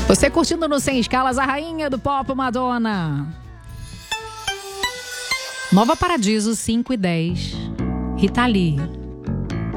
Você curtindo no Sem Escalas a rainha do pop, Madonna. Nova Paradiso, 5 e 10. Rita Lee.